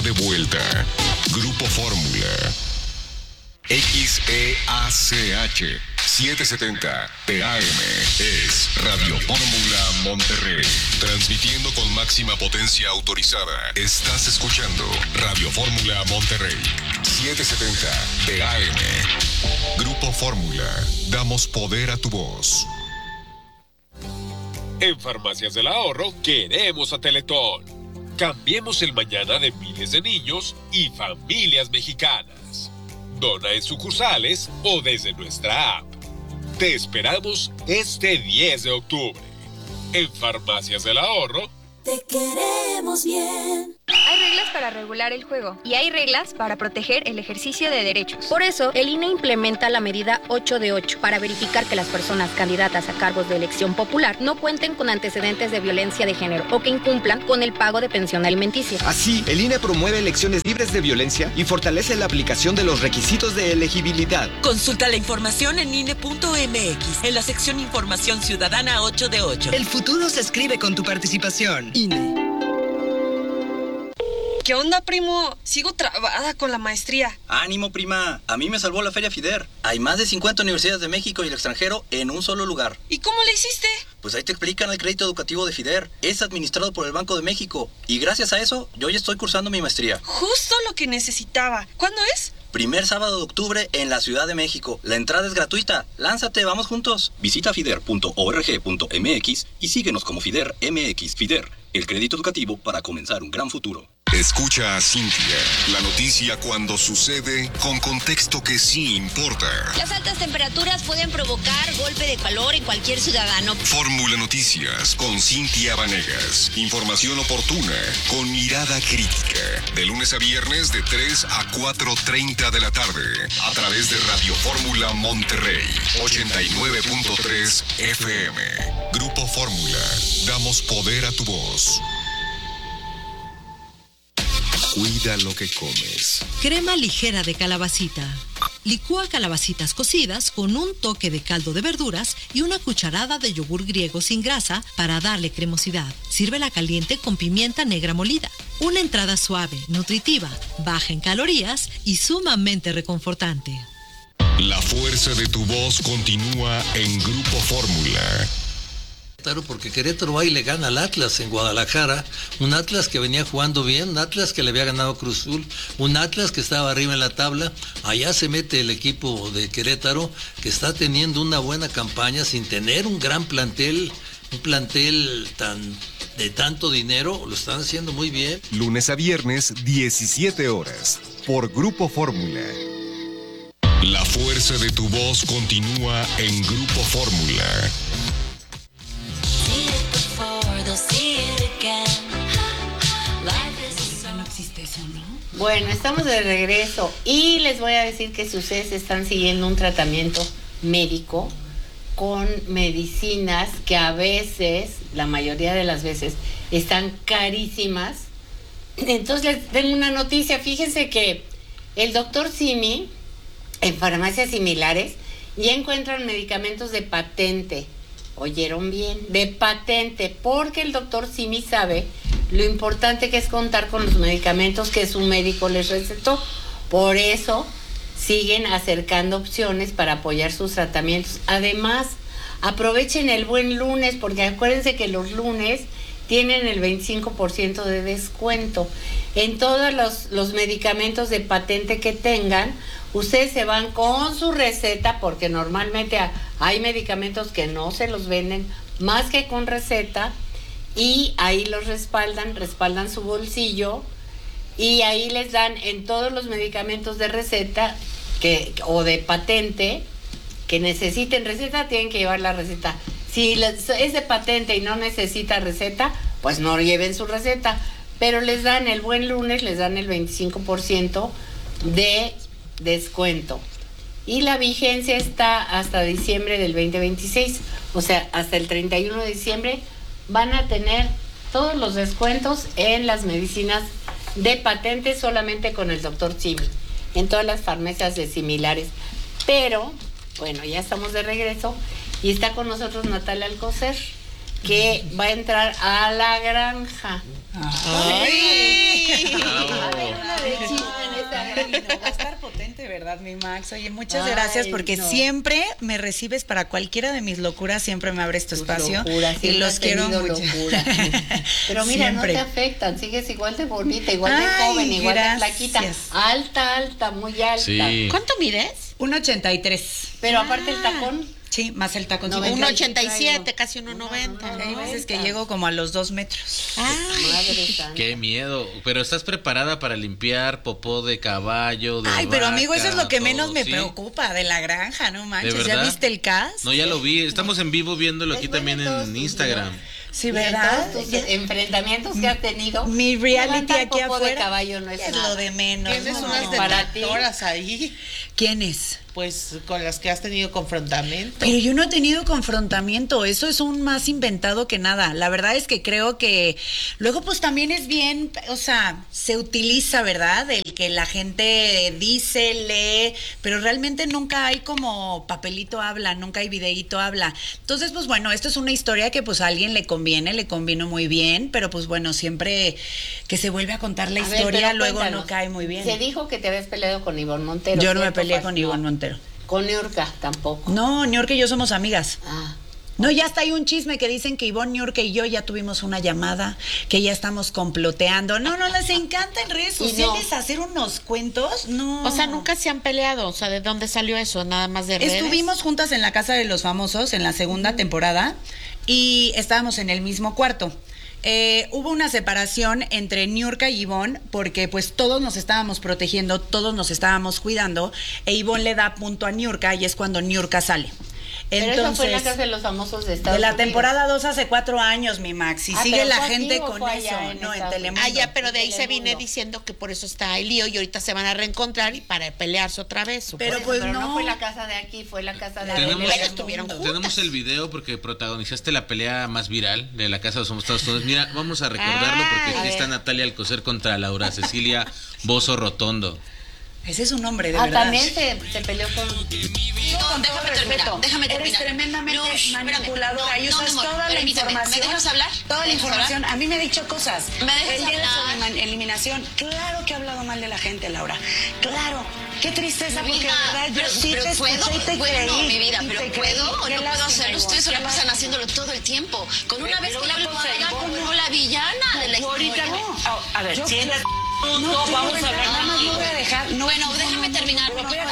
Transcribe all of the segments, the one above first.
de vuelta. Grupo Fórmula. XEACH 770 TAM es Radio Fórmula Monterrey. Transmitiendo con máxima potencia autorizada. Estás escuchando Radio Fórmula Monterrey 770 TAM. Grupo Fórmula. Damos poder a tu voz. En Farmacias del Ahorro queremos a Teletón. Cambiemos el mañana de miles de niños y familias mexicanas. Dona en sucursales o desde nuestra app. Te esperamos este 10 de octubre. En Farmacias del Ahorro. Te queremos bien. Hay reglas para regular el juego y hay reglas para proteger el ejercicio de derechos. Por eso, el INE implementa la medida 8 de 8 para verificar que las personas candidatas a cargos de elección popular no cuenten con antecedentes de violencia de género o que incumplan con el pago de pensión alimenticia. Así, el INE promueve elecciones libres de violencia y fortalece la aplicación de los requisitos de elegibilidad. Consulta la información en INE.mx, en la sección Información Ciudadana 8 de 8. El futuro se escribe con tu participación. INE. ¿Qué onda, primo? Sigo trabada con la maestría. ¡Ánimo, prima! A mí me salvó la Feria FIDER. Hay más de 50 universidades de México y el extranjero en un solo lugar. ¿Y cómo le hiciste? Pues ahí te explican el crédito educativo de FIDER. Es administrado por el Banco de México. Y gracias a eso, yo ya estoy cursando mi maestría. Justo lo que necesitaba. ¿Cuándo es? Primer sábado de octubre en la Ciudad de México. La entrada es gratuita. ¡Lánzate, vamos juntos! Visita fider.org.mx y síguenos como FIDER MX. FIDER, el crédito educativo para comenzar un gran futuro. Escucha a Cintia, la noticia cuando sucede con contexto que sí importa. Las altas temperaturas pueden provocar golpe de calor en cualquier ciudadano. Fórmula Noticias con Cintia Vanegas. Información oportuna con mirada crítica. De lunes a viernes de 3 a 4:30 de la tarde. A través de Radio Fórmula Monterrey 89.3 FM. Grupo Fórmula. Damos poder a tu voz. Cuida lo que comes. Crema ligera de calabacita. Licúa calabacitas cocidas con un toque de caldo de verduras y una cucharada de yogur griego sin grasa para darle cremosidad. Sírvela caliente con pimienta negra molida. Una entrada suave, nutritiva, baja en calorías y sumamente reconfortante. La fuerza de tu voz continúa en Grupo Fórmula. Porque Querétaro va y le gana al Atlas en Guadalajara, un Atlas que venía jugando bien, un Atlas que le había ganado a Cruz Azul, un Atlas que estaba arriba en la tabla. Allá se mete el equipo de Querétaro que está teniendo una buena campaña sin tener un gran plantel, un plantel de tanto dinero, lo están haciendo muy bien. Lunes a viernes, 17 horas, por Grupo Fórmula. La fuerza de tu voz continúa en Grupo Fórmula. No existe eso, ¿no? Bueno, estamos de regreso y les voy a decir que si ustedes están siguiendo un tratamiento médico con medicinas que a veces, la mayoría de las veces, están carísimas, entonces les tengo una noticia. Fíjense que el doctor Simi, en farmacias similares, ya encuentran medicamentos de patente. Oyeron bien, de patente, porque el doctor Simi sabe lo importante que es contar con los medicamentos que su médico les recetó. Por eso siguen acercando opciones para apoyar sus tratamientos. Además, aprovechen el buen lunes, porque acuérdense que los lunes tienen el 25% de descuento. En todos los medicamentos de patente que tengan, ustedes se van con su receta, porque normalmente hay medicamentos que no se los venden más que con receta, y ahí los respaldan su bolsillo, y ahí les dan en todos los medicamentos de receta o de patente que necesiten receta, tienen que llevar la receta. Si es de patente y no necesita receta, pues no lleven su receta, pero les dan el buen lunes, les dan el 25% de descuento. Y la vigencia está hasta diciembre del 2026, o sea, hasta el 31 de diciembre van a tener todos los descuentos en las medicinas de patente solamente con el doctor Simi, en todas las farmacias de similares. Pero, bueno, ya estamos de regreso y está con nosotros Natalia Alcocer, que va a entrar a la granja. ¡Ay! A ver, Va a estar potente, ¿verdad, mi Max? Oye, muchas gracias porque siempre me recibes para cualquiera de mis locuras, siempre me abres tu espacio y los quiero mucho. Pero mira, siempre. No te afectan, sigues igual de bonita, igual de joven, igual de flaquita. Alta, muy alta. Sí. ¿Cuánto mides? 1.83. Pero aparte el tacón. Sí, más el tacón. 1.87, casi 1.90. Hay veces que llego como a los 2 metros. Qué miedo. Pero ¿estás preparada para limpiar popó de caballo, de vaca, pero amigo, eso es lo que menos me preocupa de la granja, no manches. ¿Ya viste el cast? No, ya lo vi. Estamos en vivo viéndolo aquí también en Instagram. Sí, ¿verdad? Tus enfrentamientos que has tenido. Mi reality aquí afuera. De caballo no es lo de menos. Tienes unas detractoras ahí. ¿Quiénes? Pues con las que has tenido confrontamiento. Pero yo no he tenido confrontamiento, eso es un más inventado que nada. La verdad es que creo que luego pues también es bien, o sea, se utiliza, ¿verdad? El que la gente dice, lee, pero realmente nunca hay como papelito habla, nunca hay videíto habla. Entonces, pues bueno, esto es una historia que pues a alguien le convino muy bien, pero pues bueno, siempre que se vuelve a contar la historia, luego cuéntanos, no cae muy bien. Se dijo que te habías peleado con Ivonne Montero. Yo no me peleé con Ivonne Montero. Con Niurka tampoco. No, Niurka y yo somos amigas. No, ya está ahí un chisme que dicen que Ivonne, Niurka y yo ya tuvimos una llamada, que ya estamos comploteando. No, les encanta en redes sociales hacer unos cuentos. No. O sea, nunca se han peleado. O sea, ¿de dónde salió eso? Nada más de redes. Estuvimos juntas en la Casa de los Famosos en la segunda temporada y estábamos en el mismo cuarto. Hubo una separación entre Niurka y Ivonne porque pues todos nos estábamos protegiendo, todos nos estábamos cuidando e Ivonne le da punto a Niurka y es cuando Niurka sale. Entonces, pero eso fue en la Casa de los Famosos de Estados Unidos. De la temporada 2 hace 4 años, mi Max. Y sigue la gente con eso. No, en Telemundo. Pero de ahí se viene diciendo que por eso está el lío y ahorita se van a reencontrar y para pelearse otra vez. Pero pues no fue la casa de aquí, fue la casa de Tenemos el video porque protagonizaste la pelea más viral de la Casa de los Famosos. Mira, vamos a recordarlo porque aquí está Natalia Alcocer contra Laura Cecilia Bozo Rotondo. Ese es un hombre, de verdad. También se peleó con... Déjame terminar. Eres tremendamente manipuladora y usas toda la información. ¿Me dejas hablar? Toda la información. A mí me ha dicho cosas. ¿Me dejas hablar? El día de su eliminación. Claro que ha hablado mal de la gente, Laura. Claro. Qué tristeza, porque de verdad yo sí te escuché y te creí. No, mi vida, pero ¿puedo o no puedo hacerlo? Ustedes se la pasan haciéndole todo el tiempo. Con una vez que la como la villana de la historia. A ver, no, vamos a hablar. No voy a dejar. Bueno, déjame terminar.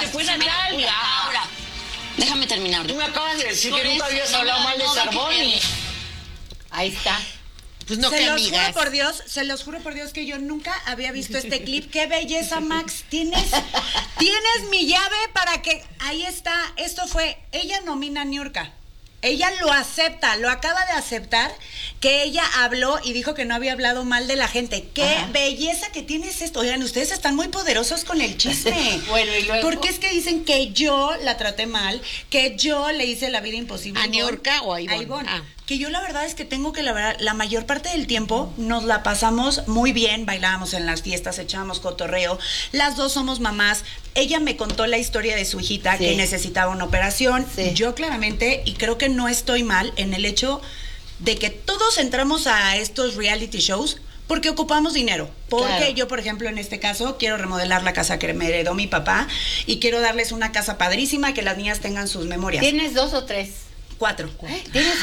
Ahora, déjame terminar. Tú me acabas de decir que nunca habías hablado mal de Sarboni. Ahí está. Pues no, se los juro por Dios que yo nunca había visto este clip. Qué belleza, Max. Tienes mi llave para que... Ahí está. Esto fue... Ella nomina a Niurka. Ella lo acepta, lo acaba de aceptar, que ella habló y dijo que no había hablado mal de la gente. ¡Qué belleza que tienes esto! Oigan, ustedes están muy poderosos con el chisme. Bueno, ¿y luego? Porque es que dicen que yo la traté mal, que yo le hice la vida imposible. ¿A Niurka o a Ivonne? Que yo la verdad es que tengo que, la verdad, la mayor parte del tiempo nos la pasamos muy bien, bailábamos en las fiestas, echábamos cotorreo, las dos somos mamás. Ella me contó la historia de su hijita que necesitaba una operación. Yo claramente, y creo que no estoy mal en el hecho de que todos entramos a estos reality shows porque ocupamos dinero. Porque yo, por ejemplo, en este caso, quiero remodelar la casa que me heredó mi papá y quiero darles una casa padrísima, que las niñas tengan sus memorias. ¿Tienes 2 o 3? 4. ¿Tienes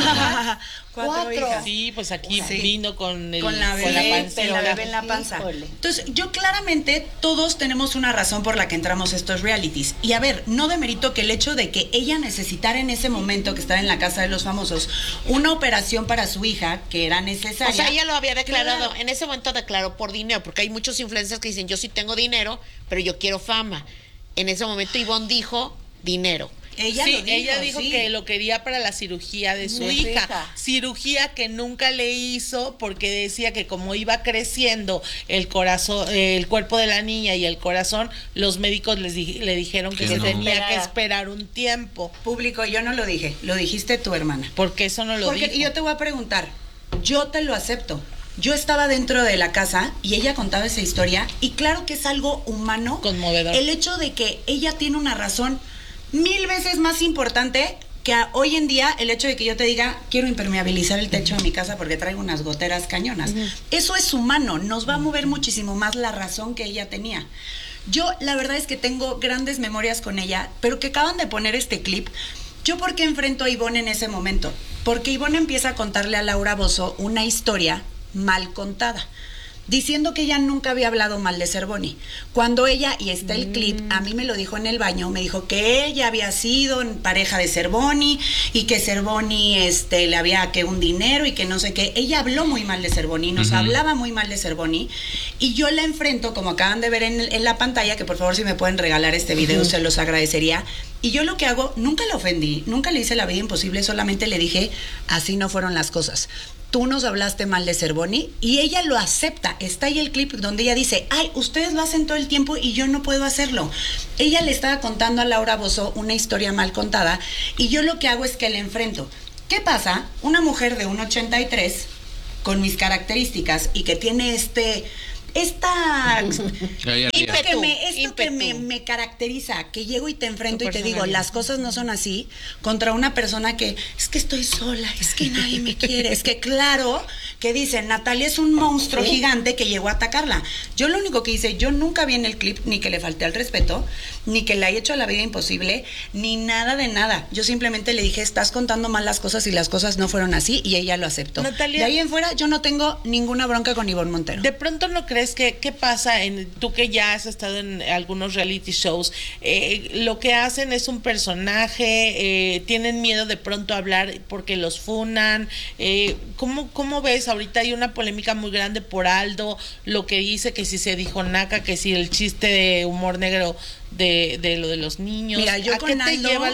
4 hijas. Sí, pues aquí vino con la bebé en la panza. Híjole. Entonces, yo claramente todos tenemos una razón por la que entramos a estos realities. Y a ver, no demerito que el hecho de que ella necesitara en ese momento que estaba en la Casa de los Famosos una operación para su hija que era necesaria. O sea, ella lo había declarado, en ese momento declaró por dinero, porque hay muchos influencers que dicen, yo sí tengo dinero, pero yo quiero fama. En ese momento Ivonne dijo, dinero. Ella dijo que lo quería para la cirugía de su hija. Cirugía que nunca le hizo porque decía que como iba creciendo el corazón, el cuerpo de la niña y el corazón, los médicos le dijeron que se tenía que esperar un tiempo. Público, yo no lo dije, lo dijiste tu hermana. Porque eso no lo dijo. Y yo te voy a preguntar, yo te lo acepto. Yo estaba dentro de la casa y ella contaba esa historia y claro que es algo humano. Conmovedor. El hecho de que ella tiene una razón 1000 veces más importante que hoy en día el hecho de que yo te diga quiero impermeabilizar el techo de mi casa porque traigo unas goteras cañonas. Eso es humano, nos va a mover muchísimo más la razón que ella tenía. Yo la verdad es que tengo grandes memorias con ella, pero que acaban de poner este clip. ¿Yo por qué enfrento a Ivonne en ese momento? Porque Ivonne empieza a contarle a Laura Bozzo una historia mal contada, diciendo que ella nunca había hablado mal de Cervoni. Cuando ella, y está el clip, a mí me lo dijo en el baño, me dijo que ella había sido pareja de Cervoni y que Cervoni le había que un dinero y que no sé qué. Ella habló muy mal de Cervoni, nos hablaba muy mal de Cervoni, y yo la enfrento, como acaban de ver en la pantalla, que por favor si me pueden regalar este video se los agradecería. Y yo lo que hago, nunca la ofendí, nunca le hice la vida imposible, solamente le dije, así no fueron las cosas. Tú nos hablaste mal de Cervoni, y ella lo acepta. Está ahí el clip donde ella dice, ay, ustedes lo hacen todo el tiempo y yo no puedo hacerlo. Ella le estaba contando a Laura Bozzo una historia mal contada, y yo lo que hago es que le enfrento. ¿Qué pasa? Una mujer de 1.83 con mis características y que tiene esto que me caracteriza, que llego y te enfrento y te digo, las cosas no son así, contra una persona que es que estoy sola, es que nadie me quiere, es que claro, que dicen, Natalia es un monstruo gigante que llegó a atacarla. Yo lo único que hice, yo nunca vi en el clip ni que le falté al respeto, ni que le haya hecho la vida imposible, ni nada de nada. Yo simplemente le dije, estás contando mal las cosas y las cosas no fueron así, y ella lo aceptó. Natalia, de ahí en fuera yo no tengo ninguna bronca con Ivonne Montero. ¿De pronto no crees qué pasa tú que ya has estado en algunos reality shows? Lo que hacen es un personaje, tienen miedo de pronto a hablar porque los funan. ¿Cómo ves? Ahorita hay una polémica muy grande por Aldo, lo que dice que si se dijo naca, que si el chiste de humor negro de lo de los niños. Mira, yo ¿A con qué te Aldo, llevan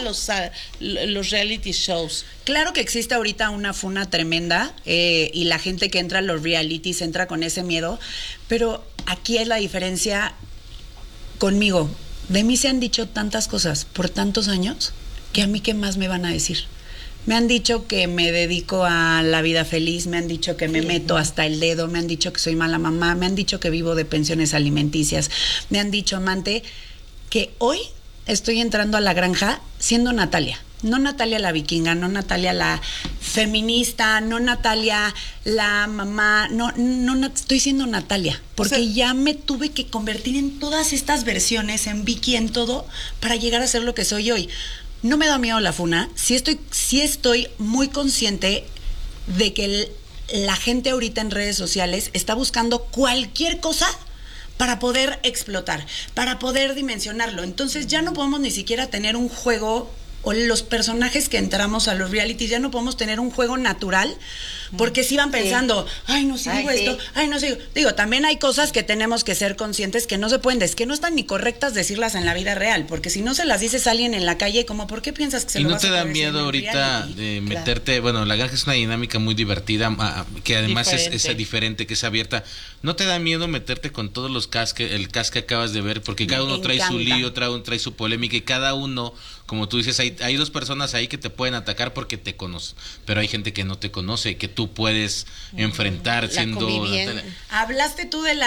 los reality shows? Claro que existe ahorita una funa tremenda, y la gente que entra a los realities entra con ese miedo, pero aquí es la diferencia conmigo. De mí se han dicho tantas cosas por tantos años que a mí qué más me van a decir. Me han dicho que me dedico a la vida feliz, me han dicho que me meto hasta el dedo, me han dicho que soy mala mamá, me han dicho que vivo de pensiones alimenticias, me han dicho, amante, que hoy estoy entrando a la granja siendo Natalia. No Natalia la vikinga, no Natalia la feminista, no Natalia la mamá, no, estoy siendo Natalia, porque ya me tuve que convertir en todas estas versiones, en Vicky, en todo, para llegar a ser lo que soy hoy. No me da miedo la funa, sí estoy muy consciente de que la gente ahorita en redes sociales está buscando cualquier cosa para poder explotar, para poder dimensionarlo. Entonces ya no podemos ni siquiera tener un juego, o los personajes que entramos a los realities ya no podemos tener un juego natural, porque si van pensando, ay, no sigo esto, ay, no sigo. Digo, también hay cosas que tenemos que ser conscientes que no se pueden decir, que no están ni correctas decirlas en la vida real, porque si no se las dices a alguien en la calle, como, ¿por qué piensas que se lo vas a decir? ¿Y no te da miedo ahorita de meterte? Bueno, la granja es una dinámica muy divertida, que además es diferente, que es abierta. ¿No te da miedo meterte con todos los el cast que acabas de ver? Porque cada uno trae su lío, trae su polémica, y cada uno, como tú dices, hay dos personas ahí que te pueden atacar porque te conocen, pero hay gente que no te conoce, que tú puedes enfrentar siendo... ¿Hablaste tú de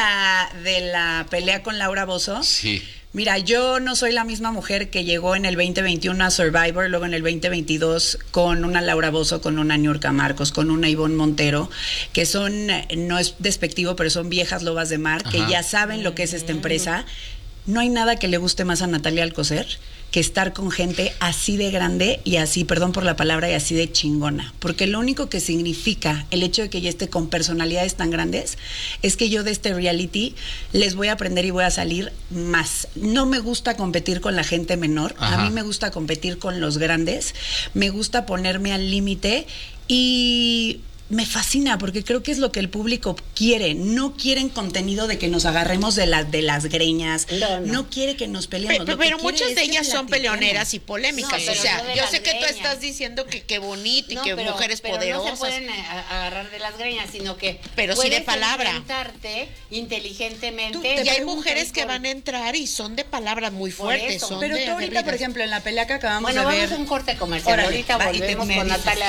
la pelea con Laura Bozzo? Sí. Mira, yo no soy la misma mujer que llegó en el 2021 a Survivor, luego en el 2022 con una Laura Bozzo, con una Niurka Marcos, con una Ivonne Montero, que son, no es despectivo, pero son viejas lobas de mar, que ya saben lo que es esta empresa. No hay nada que le guste más a Natalia Alcocer que estar con gente así de grande y así, perdón por la palabra, y así de chingona. Porque lo único que significa el hecho de que ella esté con personalidades tan grandes es que yo de este reality les voy a aprender y voy a salir más. No me gusta competir con la gente menor, a mí me gusta competir con los grandes, me gusta ponerme al límite y... me fascina porque creo que es lo que el público quiere. No quieren contenido de que nos agarremos de las greñas. No quiere que nos peleemos. Pero muchas de ellas son peleoneras y polémicas. O sea, yo sé que tú estás diciendo que qué bonito y que mujeres poderosas. No se pueden agarrar de las greñas, sino que pero sí de palabra. Enfrentarte inteligentemente. Y hay mujeres que van a entrar y son de palabras muy fuertes. Pero tú ahorita, por ejemplo, en la pelea que acabamos de ver. Bueno, vamos a un corte comercial. Ahorita volvemos con Natalia